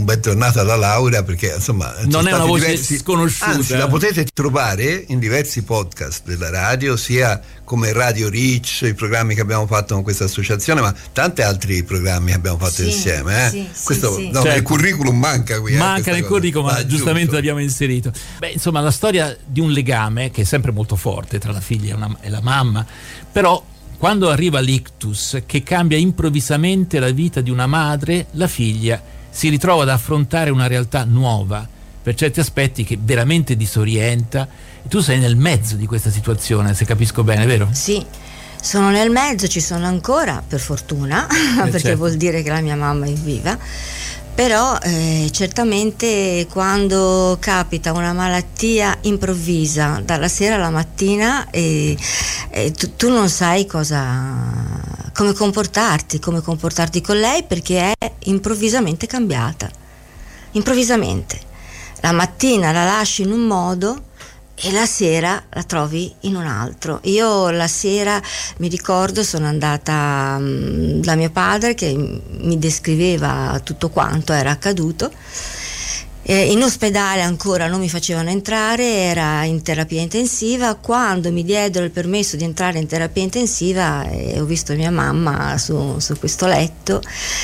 bentornato alla Laura, perché insomma non è una voce sconosciuta. Anzi, la potete trovare in diversi podcast della radio, sia come Radio Reach, i programmi che abbiamo fatto con questa associazione, ma tanti altri programmi che abbiamo fatto insieme. Questo no, certo. Nel curriculum manca qui. Manca nel curriculum, ma giustamente l'abbiamo inserito. Beh, insomma, la storia di un legame che è sempre molto forte tra la figlia e la mamma, però quando arriva l'ictus che cambia improvvisamente la vita di una madre, la figlia si ritrova ad affrontare una realtà nuova, per certi aspetti che veramente disorienta, e tu sei nel mezzo di questa situazione, se capisco bene, vero? Sì, sono nel mezzo, ci sono ancora, per fortuna, perché certo. Vuol dire che la mia mamma è viva, però certamente quando capita una malattia improvvisa dalla sera alla mattina tu non sai come comportarti con lei, perché è improvvisamente cambiata, improvvisamente. La mattina la lasci in un modo e la sera la trovi in un altro. Io la sera, mi ricordo, sono andata da mio padre che mi descriveva tutto quanto era accaduto. In ospedale ancora non mi facevano entrare, era in terapia intensiva. Quando mi diedero il permesso di entrare in terapia intensiva, ho visto mia mamma su questo letto,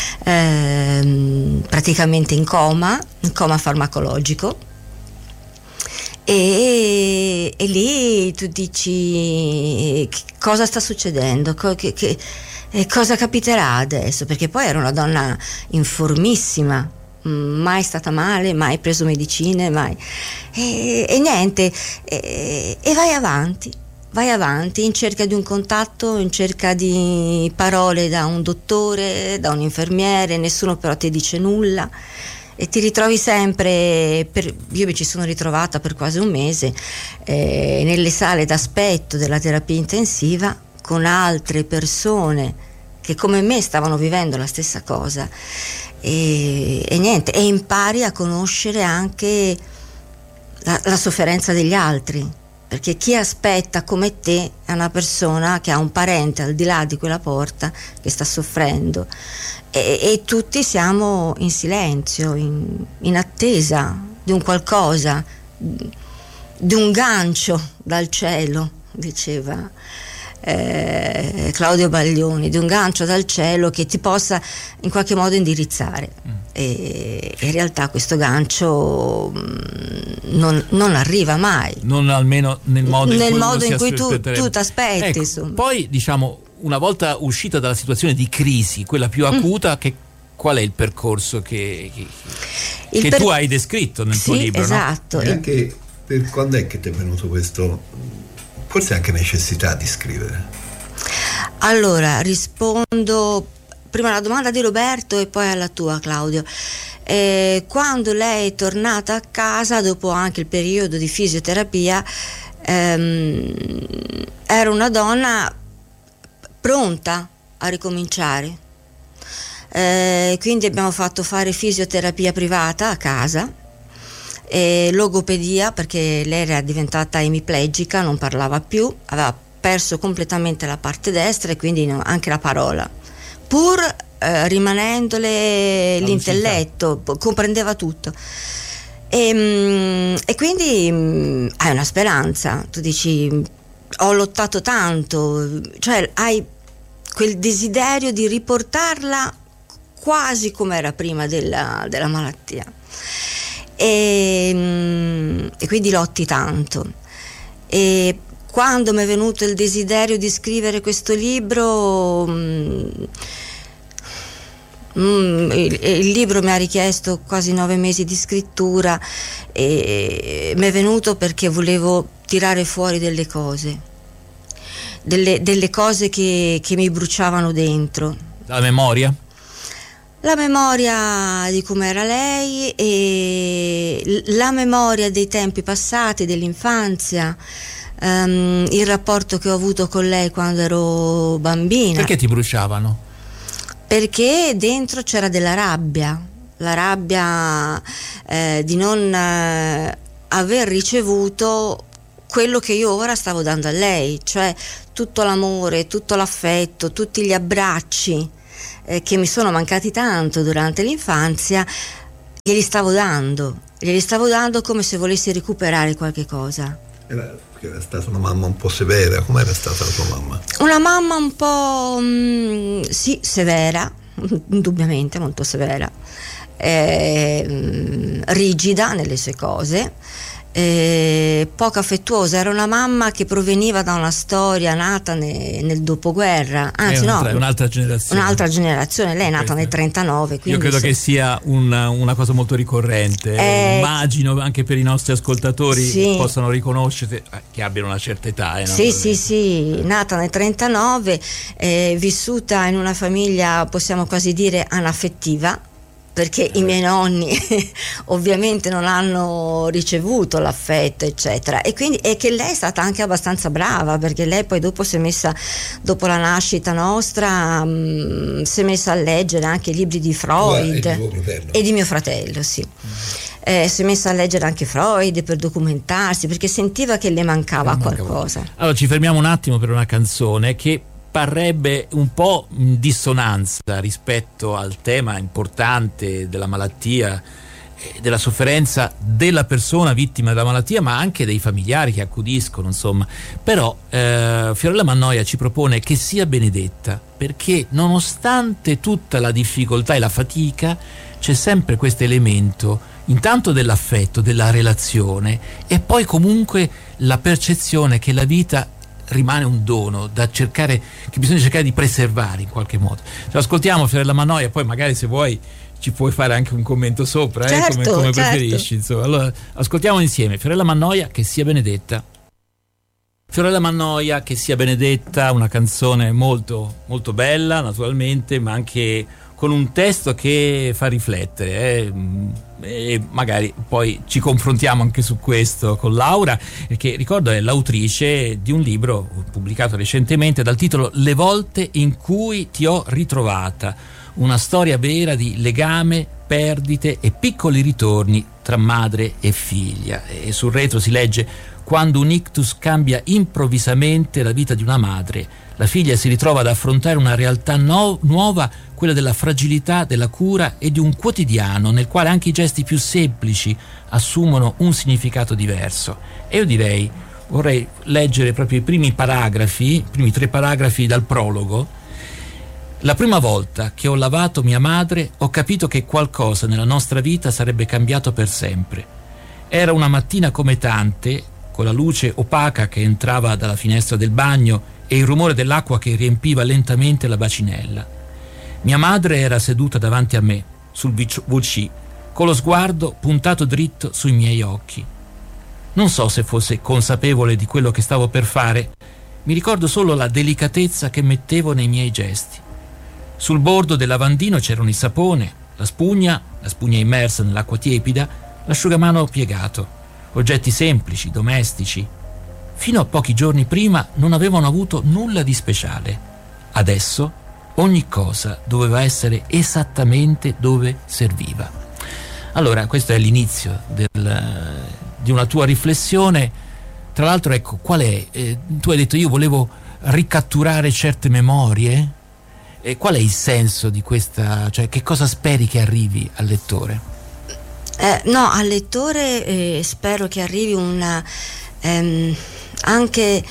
praticamente in coma farmacologico. E lì tu dici cosa sta succedendo, cosa capiterà adesso, perché poi era una donna informissima, mai stata male, mai preso medicine, mai, e niente, e vai avanti in cerca di un contatto, in cerca di parole da un dottore, da un infermiere, nessuno però ti dice nulla. E ti ritrovi sempre, io mi ci sono ritrovata per quasi un mese nelle sale d'aspetto della terapia intensiva con altre persone che come me stavano vivendo la stessa cosa, e niente, e impari a conoscere anche la sofferenza degli altri, perché chi aspetta come te è una persona che ha un parente al di là di quella porta che sta soffrendo. E tutti siamo in silenzio, in attesa di un qualcosa, di un gancio dal cielo, diceva Claudio Baglioni, di un gancio dal cielo che ti possa in qualche modo indirizzare. E in realtà questo gancio non arriva mai, non almeno nel modo in cui tu ti aspetti. Ecco, poi diciamo, una volta uscita dalla situazione di crisi, quella più acuta, qual è il percorso che tu hai descritto nel tuo libro? Esatto. No? E anche per quando è che ti è venuto questo, forse anche necessità di scrivere? Allora, rispondo prima alla domanda di Roberto e poi alla tua, Claudio. Quando lei è tornata a casa, dopo anche il periodo di fisioterapia, era una donna pronta a ricominciare, quindi abbiamo fatto fare fisioterapia privata a casa, logopedia, perché lei era diventata emiplegica, non parlava più, aveva perso completamente la parte destra e quindi anche la parola, pur rimanendole l'intelletto, comprendeva tutto. E quindi hai una speranza, tu dici ho lottato tanto, cioè hai quel desiderio di riportarla quasi come era prima della malattia, e quindi lotti tanto. E quando mi è venuto il desiderio di scrivere questo libro, il libro mi ha richiesto quasi 9 mesi di scrittura, e mi è venuto perché volevo tirare fuori delle cose, delle cose che mi bruciavano dentro. La memoria di come era lei, e la memoria dei tempi passati, dell'infanzia, il rapporto che ho avuto con lei quando ero bambina. Perché ti bruciavano? Perché dentro c'era della rabbia, la rabbia di non aver ricevuto quello che io ora stavo dando a lei, cioè tutto l'amore, tutto l'affetto, tutti gli abbracci che mi sono mancati tanto durante l'infanzia. glieli stavo dando come se volessi recuperare qualche cosa. Era stata una mamma un po' severa. Com'era stata la tua mamma? Una mamma un po' sì, severa, indubbiamente molto severa, rigida nelle sue cose, poco affettuosa. Era una mamma che proveniva da una storia nata nel dopoguerra, anzi un'altra generazione. Lei è nata nel 39, quindi io credo che sia una cosa molto ricorrente. Immagino anche per i nostri ascoltatori possano riconoscere che abbiano una certa età. Sì, nata nel 39, vissuta in una famiglia, possiamo quasi dire, anaffettiva, perché i miei nonni ovviamente non hanno ricevuto l'affetto, eccetera, e quindi è che lei è stata anche abbastanza brava, perché lei poi dopo si è messa, dopo la nascita nostra, si è messa a leggere anche i libri di Freud e di mio fratello, sì. Si è messa a leggere anche Freud per documentarsi, perché sentiva che le mancava qualcosa. Allora ci fermiamo un attimo per una canzone che parrebbe un po' in dissonanza rispetto al tema importante della malattia, della sofferenza della persona vittima della malattia, ma anche dei familiari che accudiscono, insomma. Però Fiorella Mannoia ci propone Che sia benedetta, perché nonostante tutta la difficoltà e la fatica c'è sempre questo elemento, intanto dell'affetto, della relazione, e poi comunque la percezione che la vita rimane un dono da cercare, che bisogna cercare di preservare in qualche modo. Ascoltiamo Fiorella Mannoia, poi magari se vuoi ci puoi fare anche un commento sopra, come preferisci, insomma. Allora ascoltiamo insieme Fiorella Mannoia, Che sia benedetta. Fiorella Mannoia, Che sia benedetta, una canzone molto molto bella naturalmente, ma anche con un testo che fa riflettere, e magari poi ci confrontiamo anche su questo con Laura, che ricordo è l'autrice di un libro pubblicato recentemente dal titolo Le volte in cui ti ho ritrovata, una storia vera di legame, perdite e piccoli ritorni tra madre e figlia. E sul retro si legge: quando un ictus cambia improvvisamente la vita di una madre, la figlia si ritrova ad affrontare una realtà nuova, quella della fragilità, della cura e di un quotidiano nel quale anche i gesti più semplici assumono un significato diverso. E io vorrei leggere proprio i primi 3 paragrafi dal prologo. La prima volta che ho lavato mia madre ho capito che qualcosa nella nostra vita sarebbe cambiato per sempre. Era una mattina come tante, con la luce opaca che entrava dalla finestra del bagno e il rumore dell'acqua che riempiva lentamente la bacinella. Mia madre era seduta davanti a me, sul WC, con lo sguardo puntato dritto sui miei occhi. Non so se fosse consapevole di quello che stavo per fare, mi ricordo solo la delicatezza che mettevo nei miei gesti. Sul bordo del lavandino c'erano il sapone, la spugna immersa nell'acqua tiepida, l'asciugamano piegato, oggetti semplici, domestici. Fino a pochi giorni prima non avevano avuto nulla di speciale. Adesso ogni cosa doveva essere esattamente dove serviva. Allora, questo è l'inizio di una tua riflessione. Tra l'altro, ecco, qual è? Tu hai detto: io volevo ricatturare certe memorie. Qual è il senso di questa? Cioè, che cosa speri che arrivi al lettore? No, al lettore spero che arrivi anche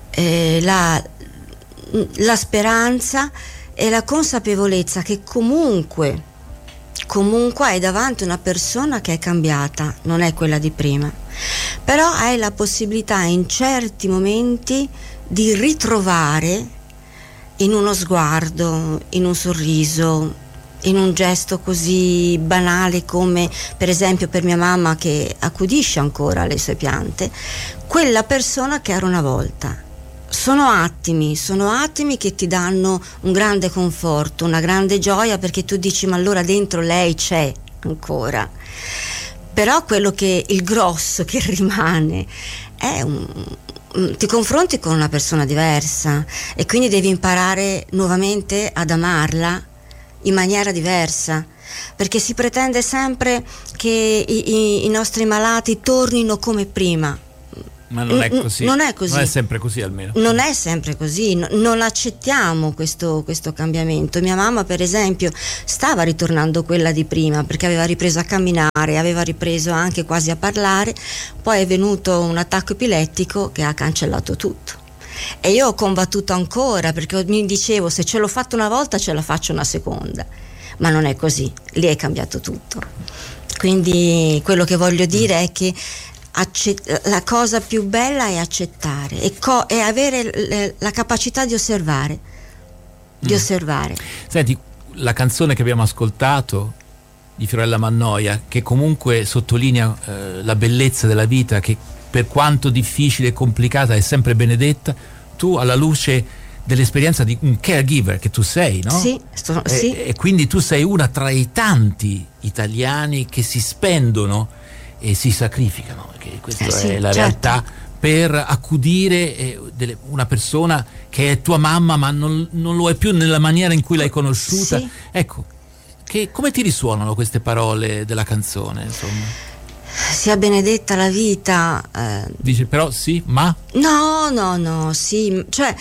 la speranza e la consapevolezza che comunque hai davanti una persona che è cambiata, non è quella di prima, però hai la possibilità in certi momenti di ritrovare in uno sguardo, in un sorriso, in un gesto così banale come per esempio per mia mamma che accudisce ancora le sue piante, quella persona che era una volta. Sono attimi che ti danno un grande conforto, una grande gioia, perché tu dici: ma allora dentro lei c'è ancora. Però il grosso che rimane è ti confronti con una persona diversa e quindi devi imparare nuovamente ad amarla in maniera diversa, perché si pretende sempre che i nostri malati tornino come prima. Ma non è così. Non è così. Non è sempre così, almeno. Non è sempre così, non accettiamo questo cambiamento. Mia mamma, per esempio, stava ritornando quella di prima, perché aveva ripreso a camminare, aveva ripreso anche quasi a parlare, poi è venuto un attacco epilettico che ha cancellato tutto. E io ho combattuto ancora, perché mi dicevo, se ce l'ho fatto una volta ce la faccio una seconda, ma non è così, lì è cambiato tutto. Quindi quello che voglio dire è che la cosa più bella è accettare e avere la capacità di osservare. Senti, la canzone che abbiamo ascoltato di Fiorella Mannoia, che comunque sottolinea la bellezza della vita, che per quanto difficile e complicata è sempre benedetta, tu alla luce dell'esperienza di un caregiver che tu sei, no? Sì, sì. E quindi tu sei una tra i tanti italiani che si spendono e si sacrificano, perché questa è la realtà, per accudire una persona che è tua mamma ma non lo è più nella maniera in cui l'hai conosciuta. Sì. Ecco, come ti risuonano queste parole della canzone, insomma? Sia benedetta la vita. Dice però sì, ma? No, sì, cioè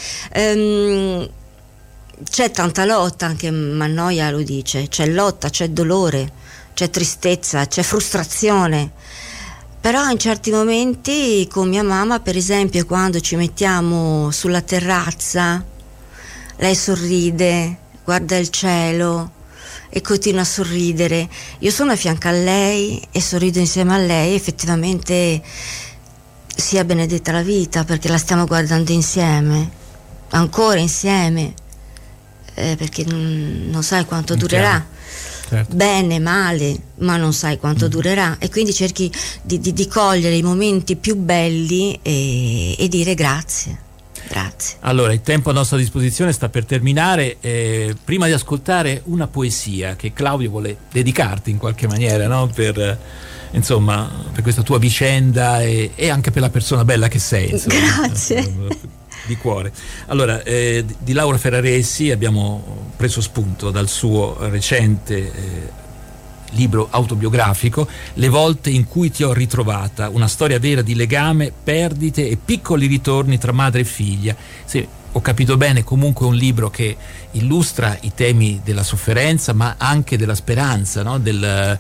c'è tanta lotta, anche Mannoia lo dice, c'è lotta, c'è dolore, c'è tristezza, c'è frustrazione, però in certi momenti con mia mamma, per esempio, quando ci mettiamo sulla terrazza, lei sorride, guarda il cielo e continua a sorridere, io sono a fianco a lei e sorrido insieme a lei, effettivamente sia benedetta la vita, perché la stiamo guardando insieme, ancora insieme, perché non sai quanto durerà. Certo. Bene, male, ma non sai quanto durerà, e quindi cerchi di cogliere i momenti più belli e dire grazie. Allora, il tempo a nostra disposizione sta per terminare. Prima di ascoltare una poesia che Claudio vuole dedicarti in qualche maniera, no? Per questa tua vicenda e anche per la persona bella che sei, insomma. Grazie. Di cuore. Allora, di Laura Ferraresi abbiamo preso spunto dal suo recente libro autobiografico, Le volte in cui ti ho ritrovata, una storia vera di legame, perdite e piccoli ritorni tra madre e figlia. Sì, ho capito bene, comunque è un libro che illustra i temi della sofferenza, ma anche della speranza, no? Del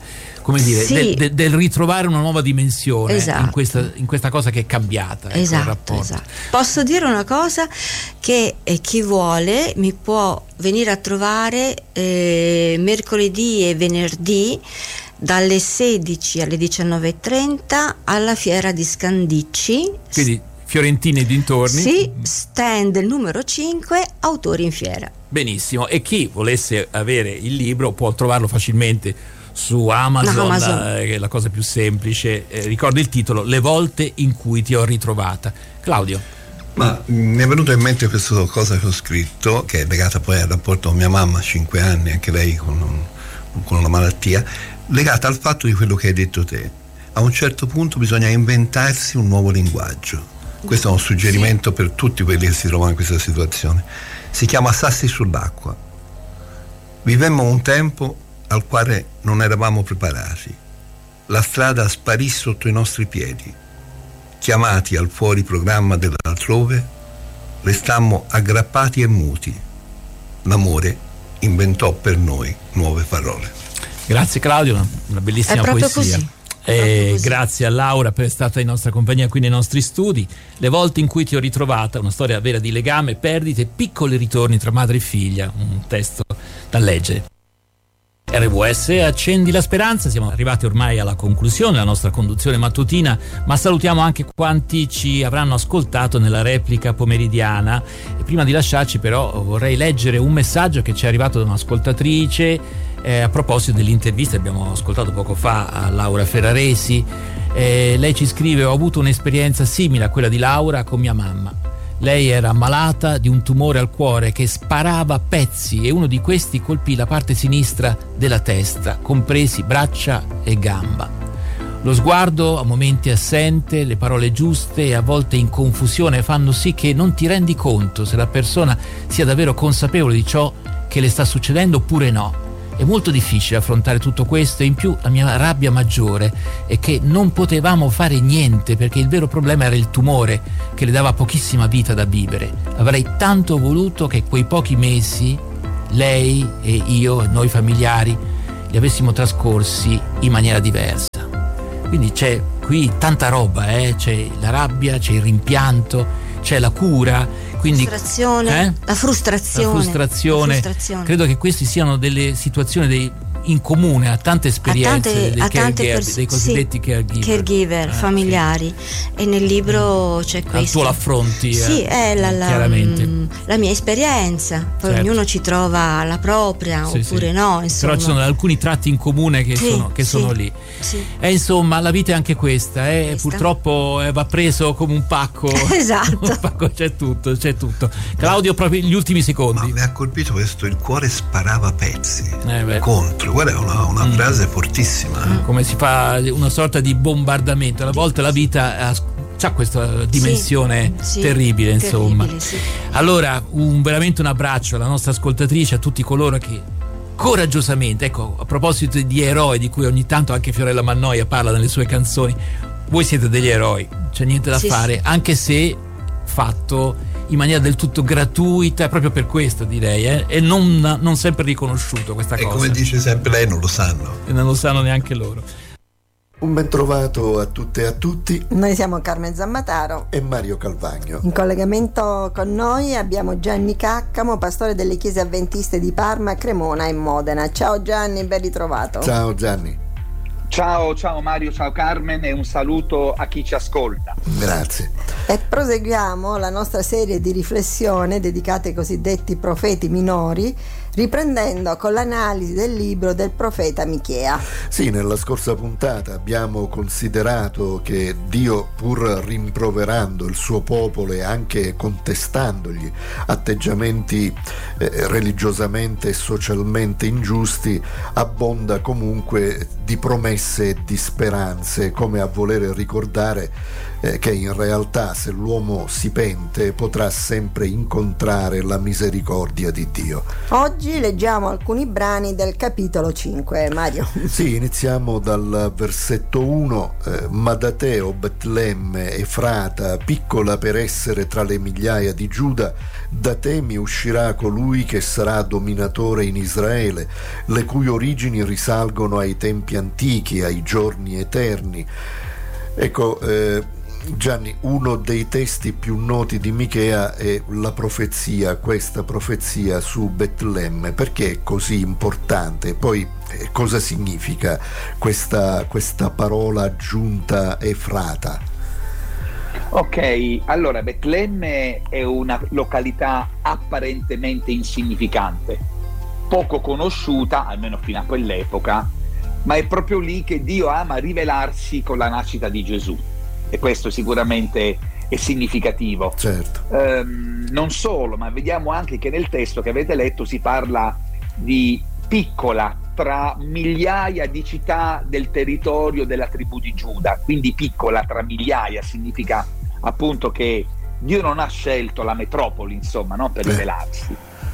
ritrovare una nuova dimensione, esatto, in questa cosa che è cambiata. Esatto. Posso dire una cosa, che chi vuole mi può venire a trovare mercoledì e venerdì dalle 16 alle 19:30 alla Fiera di Scandicci. Quindi Fiorentini e dintorni. Sì, stand numero 5, autori in fiera. Benissimo, e chi volesse avere il libro può trovarlo facilmente su Amazon. Che è la cosa più semplice. Ricordo il titolo, Le volte in cui ti ho ritrovata. Claudio? Ma mi è venuto in mente questa cosa che ho scritto, che è legata poi al rapporto con mia mamma, 5 anni, anche lei con una malattia, legata al fatto di quello che hai detto te. A un certo punto bisogna inventarsi un nuovo linguaggio. Questo è un suggerimento per tutti quelli che si trovano in questa situazione. Si chiama Sassi sull'acqua. Vivemmo un tempo al quale non eravamo preparati. La strada sparì sotto i nostri piedi. Chiamati al fuori programma dell'altrove, restammo aggrappati e muti. L'amore inventò per noi nuove parole. Grazie Claudio, una bellissima poesia. Così. Grazie a Laura per essere stata in nostra compagnia qui nei nostri studi. Le volte in cui ti ho ritrovata, una storia vera di legame, perdite, piccoli ritorni tra madre e figlia, un testo da leggere. RWS, accendi la speranza. Siamo arrivati ormai alla conclusione della nostra conduzione mattutina, ma salutiamo anche quanti ci avranno ascoltato nella replica pomeridiana. E prima di lasciarci però vorrei leggere un messaggio che ci è arrivato da un'ascoltatrice a proposito dell'intervista che abbiamo ascoltato poco fa a Laura Ferraresi. Lei ci scrive: ho avuto un'esperienza simile a quella di Laura con mia mamma. Lei era malata di un tumore al cuore che sparava a pezzi e uno di questi colpì la parte sinistra della testa, compresi braccia e gamba. Lo sguardo a momenti assente, le parole giuste e a volte in confusione fanno sì che non ti rendi conto se la persona sia davvero consapevole di ciò che le sta succedendo oppure no. È molto difficile affrontare tutto questo, e in più la mia rabbia maggiore è che non potevamo fare niente, perché il vero problema era il tumore che le dava pochissima vita da vivere. Avrei tanto voluto che quei pochi mesi lei e io, noi familiari, li avessimo trascorsi in maniera diversa. Quindi c'è qui tanta roba, c'è la rabbia, c'è il rimpianto, c'è la cura, quindi la frustrazione. Credo che queste siano delle situazioni in comune a tante esperienze dei cosiddetti caregiver familiari, e nel libro c'è questo. Tu l'affronti? Sì, è chiaramente la mia esperienza, poi certo. Ognuno ci trova la propria, oppure no, insomma. Però ci sono alcuni tratti in comune che sono lì. Sì. E insomma la vita è anche questa, purtroppo va preso come un pacco. Esatto. Un pacco, c'è tutto. Claudio, proprio gli ultimi secondi. Ma mi ha colpito questo: il cuore sparava a pezzi contro. Guarda, è una frase fortissima. Come si fa una sorta di bombardamento. Alla volta la vita c'ha questa dimensione terribile, insomma. Sì. Allora, veramente un abbraccio alla nostra ascoltatrice, a tutti coloro che coraggiosamente, ecco, a proposito di eroi di cui ogni tanto anche Fiorella Mannoia parla nelle sue canzoni, voi siete degli eroi, c'è niente da fare, anche se fatto in maniera del tutto gratuita, proprio per questo direi, e non sempre riconosciuto questa cosa. E come dice sempre lei, non lo sanno. E non lo sanno neanche loro. Un ben trovato a tutte e a tutti. Noi siamo Carmen Zammataro e Mario Calvagno. In collegamento con noi abbiamo Gianni Caccamo, pastore delle chiese avventiste di Parma, Cremona e Modena. Ciao Gianni, ben ritrovato. Ciao Gianni. Ciao Mario, ciao Carmen, e un saluto a chi ci ascolta. Grazie. E proseguiamo la nostra serie di riflessione dedicate ai cosiddetti profeti minori, riprendendo con l'analisi del libro del profeta Michea. Sì, nella scorsa puntata abbiamo considerato che Dio, pur rimproverando il suo popolo e anche contestandogli atteggiamenti religiosamente e socialmente ingiusti, abbonda comunque di promesse e di speranze, come a voler ricordare che in realtà, se l'uomo si pente, potrà sempre incontrare la misericordia di Dio. Oggi leggiamo alcuni brani del capitolo 5, Mario. Sì, iniziamo dal versetto 1. Ma da te, o Betlemme, Efrata, piccola per essere tra le migliaia di Giuda, da te mi uscirà colui che sarà dominatore in Israele, le cui origini risalgono ai tempi antichi, ai giorni eterni. Ecco, Gianni, uno dei testi più noti di Michea è la profezia, questa profezia su Betlemme. Perché è così importante? Poi cosa significa questa parola aggiunta Efrata? Ok, allora Betlemme è una località apparentemente insignificante, poco conosciuta, almeno fino a quell'epoca, ma è proprio lì che Dio ama rivelarsi con la nascita di Gesù, e questo sicuramente è significativo. Certo. Non solo, ma vediamo anche che nel testo che avete letto si parla di piccola tra migliaia di città del territorio della tribù di Giuda, quindi piccola tra migliaia significa appunto che Dio non ha scelto la metropoli, insomma, no, per rivelarsi.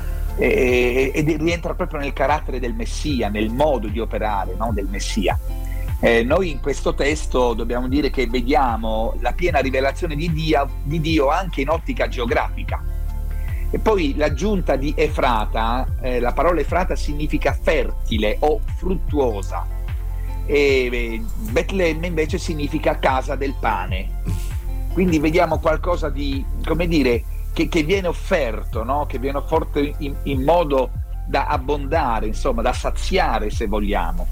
Ed rientra proprio nel carattere del Messia, nel modo di operare, no, del Messia. Noi in questo testo dobbiamo dire che vediamo la piena rivelazione di Dio anche in ottica geografica. E poi l'aggiunta di Efrata, la parola Efrata significa fertile o fruttuosa, e Betlemme invece significa casa del pane. Quindi vediamo qualcosa di, come dire, che viene offerto, no? Che viene offerto in modo da abbondare, insomma, da saziare, se vogliamo.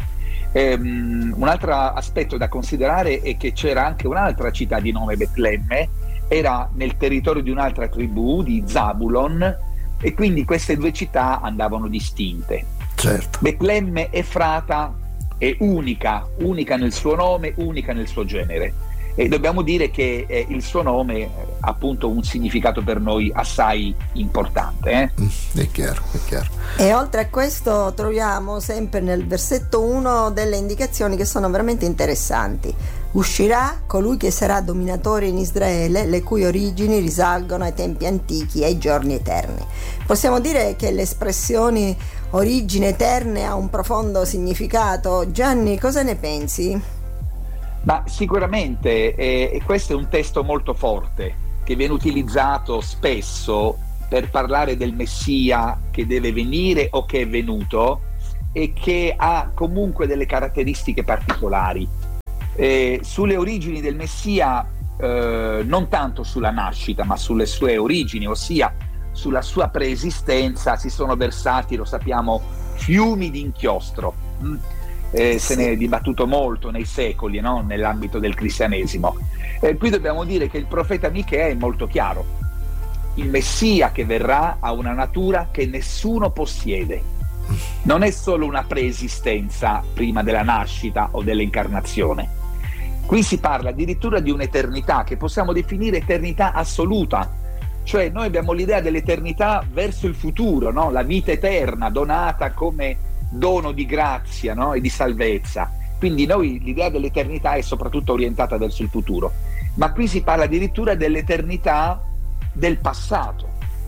Un altro aspetto da considerare è che c'era anche un'altra città di nome Betlemme, era nel territorio di un'altra tribù, di Zabulon, e quindi queste due città andavano distinte. Certo. Betlemme Efrata è unica nel suo nome, unica nel suo genere. E dobbiamo dire che il suo nome ha appunto un significato per noi assai importante. È chiaro. E oltre a questo troviamo sempre nel versetto 1 delle indicazioni che sono veramente interessanti. Uscirà colui che sarà dominatore in Israele, le cui origini risalgono ai tempi antichi e ai giorni eterni. Possiamo dire che le espressioni origini eterne ha un profondo significato. Gianni, cosa ne pensi? Ma sicuramente questo è un testo molto forte che viene utilizzato spesso per parlare del Messia che deve venire o che è venuto e che ha comunque delle caratteristiche particolari. Sulle origini del Messia, non tanto sulla nascita ma sulle sue origini, ossia sulla sua preesistenza, si sono versati, lo sappiamo, fiumi di inchiostro. Se ne è dibattuto molto nei secoli, no? Nell'ambito del cristianesimo. Qui dobbiamo dire che il profeta Michea è molto chiaro: il Messia che verrà ha una natura che nessuno possiede. Non è solo una preesistenza prima della nascita o dell'incarnazione. Qui si parla addirittura di un'eternità che possiamo definire eternità assoluta, cioè noi abbiamo l'idea dell'eternità verso il futuro, no? La vita eterna donata come dono di grazia, no? E di salvezza. Quindi noi l'idea dell'eternità è soprattutto orientata verso il futuro, ma qui si parla addirittura dell'eternità del passato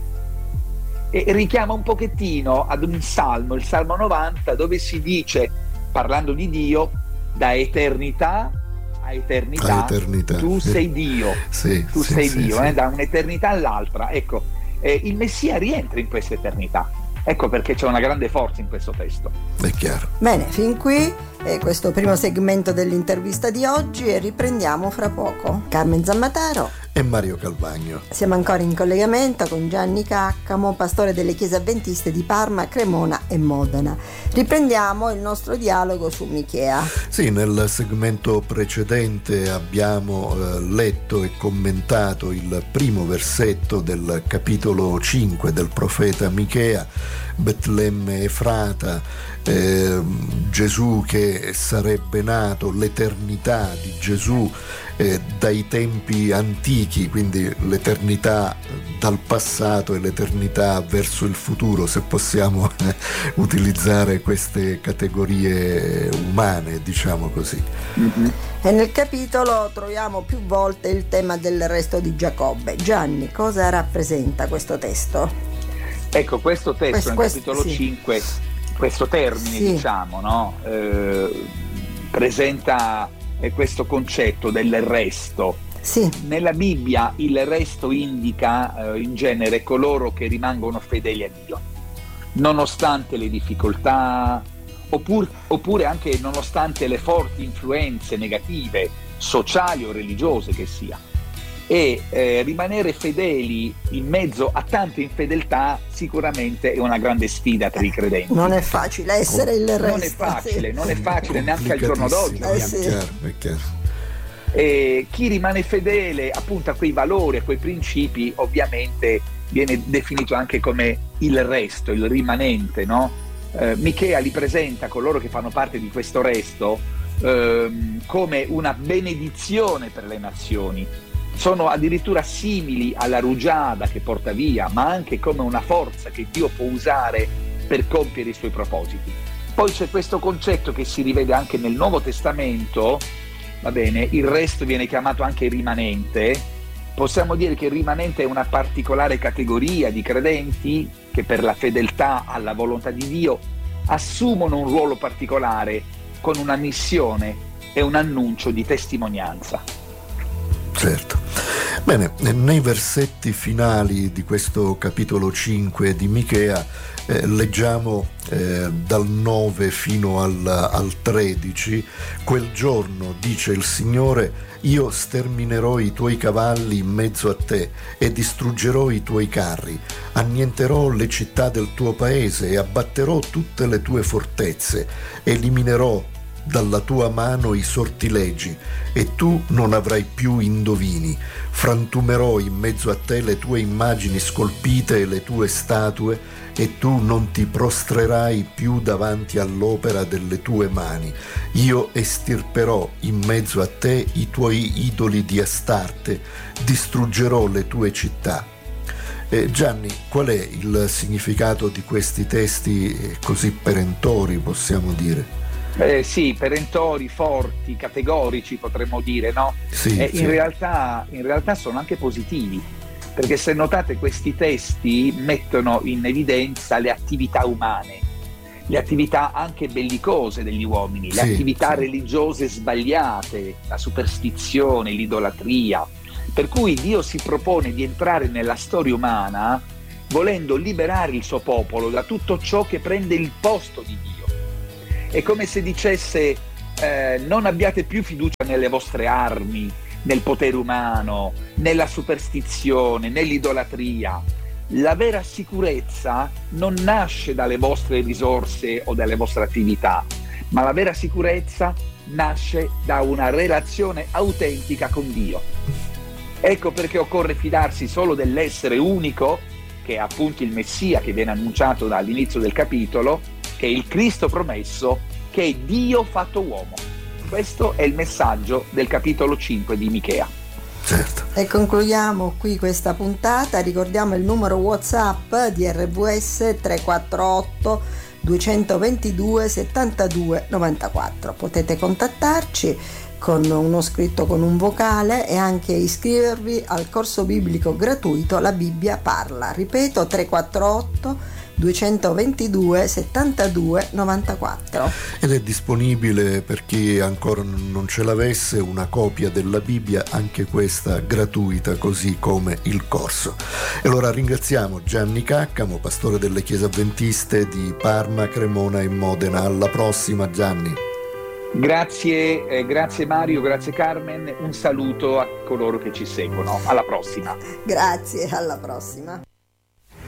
e richiama un pochettino ad un salmo, il Salmo 90, dove si dice, parlando di Dio, da eternità a eternità, tu sei Dio, tu sei Dio. Da un'eternità all'altra. Ecco, il Messia rientra in questa eternità. Ecco perché c'è una grande forza in questo testo. È chiaro. Bene, fin qui questo primo segmento dell'intervista di oggi e riprendiamo fra poco. Carmen Zammataro e Mario Calvagno. Siamo ancora in collegamento con Gianni Caccamo, pastore delle chiese avventiste di Parma, Cremona e Modena. Riprendiamo il nostro dialogo su Michea. Sì, nel segmento precedente abbiamo letto e commentato il primo versetto del capitolo 5 del profeta Michea, Betlemme Efrata, Gesù che sarebbe nato, l'eternità di Gesù dai tempi antichi, quindi l'eternità dal passato e l'eternità verso il futuro, se possiamo utilizzare queste categorie umane, diciamo così. Mm-hmm. E nel capitolo troviamo più volte il tema del resto di Giacobbe. Gianni, cosa rappresenta questo testo? Ecco, questo testo nel capitolo 5, questo termine, diciamo, no? Presenta questo concetto del resto. Sì. Nella Bibbia il resto indica in genere coloro che rimangono fedeli a Dio, nonostante le difficoltà, oppure anche nonostante le forti influenze negative, sociali o religiose che sia. E rimanere fedeli in mezzo a tante infedeltà sicuramente è una grande sfida per i credenti. Non è facile essere il resto. Non è facile neanche al giorno d'oggi. È chiaro. E chi rimane fedele appunto a quei valori, a quei principi, ovviamente viene definito anche come il resto, il rimanente, no? Michea li presenta, coloro che fanno parte di questo resto, come una benedizione per le nazioni. Sono addirittura simili alla rugiada che porta via, ma anche come una forza che Dio può usare per compiere i suoi propositi. Poi c'è questo concetto che si rivede anche nel Nuovo Testamento, va bene, il resto viene chiamato anche rimanente. Possiamo dire che il rimanente è una particolare categoria di credenti che per la fedeltà alla volontà di Dio assumono un ruolo particolare con una missione e un annuncio di testimonianza. Certo. Bene, nei versetti finali di questo capitolo 5 di Michea leggiamo dal 9 fino al 13: quel giorno, dice il Signore, io sterminerò i tuoi cavalli in mezzo a te e distruggerò i tuoi carri, annienterò le città del tuo paese e abbatterò tutte le tue fortezze, eliminerò dalla tua mano i sortilegi e tu non avrai più indovini, frantumerò in mezzo a te le tue immagini scolpite e le tue statue e tu non ti prostrerai più davanti all'opera delle tue mani. Io estirperò in mezzo a te i tuoi idoli di Astarte, distruggerò le tue città. Gianni, qual è il significato di questi testi così perentori, possiamo dire? Sì, perentori, forti, categorici potremmo dire, no? Sì. In realtà sono anche positivi, perché se notate questi testi mettono in evidenza le attività umane, le attività anche bellicose degli uomini, le attività religiose sbagliate, la superstizione, l'idolatria. Per cui Dio si propone di entrare nella storia umana volendo liberare il suo popolo da tutto ciò che prende il posto di Dio. È come se dicesse: non abbiate più fiducia nelle vostre armi, nel potere umano, nella superstizione, nell'idolatria. La vera sicurezza non nasce dalle vostre risorse o dalle vostre attività, ma la vera sicurezza nasce da una relazione autentica con Dio. Ecco perché occorre fidarsi solo dell'essere unico, che è appunto il Messia che viene annunciato dall'inizio del capitolo, che è il Cristo promesso, che è Dio fatto uomo. Questo è il messaggio del capitolo 5 di Michea. Certo. E concludiamo qui questa puntata. Ricordiamo il numero WhatsApp di RVS 348 222 72 94. Potete contattarci con uno scritto con un vocale e anche iscrivervi al corso biblico gratuito La Bibbia Parla. Ripeto, 348 222 72 94. Ed è disponibile per chi ancora non ce l'avesse una copia della Bibbia, anche questa gratuita, così come il corso. E allora ringraziamo Gianni Caccamo, pastore delle Chiese Avventiste di Parma, Cremona e Modena. Alla prossima, Gianni. Grazie Mario, grazie Carmen, un saluto a coloro che ci seguono. Alla prossima. Grazie, alla prossima.